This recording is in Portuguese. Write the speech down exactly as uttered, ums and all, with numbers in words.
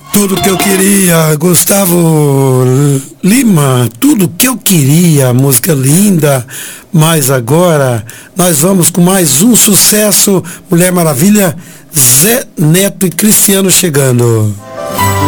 Tudo que eu queria, Gustavo Lima, tudo que eu queria, música linda. Mas agora nós vamos com mais um sucesso, Mulher Maravilha, Zé Neto e Cristiano chegando.